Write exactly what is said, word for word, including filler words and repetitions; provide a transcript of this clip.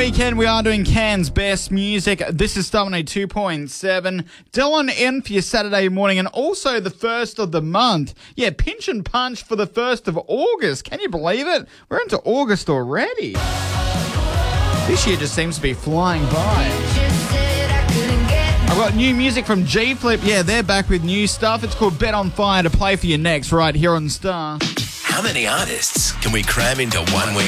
weekend, we are doing Cairns Best Music. This is Star one eighty-two point seven. Dylan in for your Saturday morning, and also the first of the month. Yeah, Pinch and Punch for the first of August. Can you believe it? We're into August already. This year just seems to be flying by. I've got new music from G-Flip. Yeah, they're back with new stuff. It's called Bet on Fire to play for you next, right here on Star. How many artists can we cram into one week?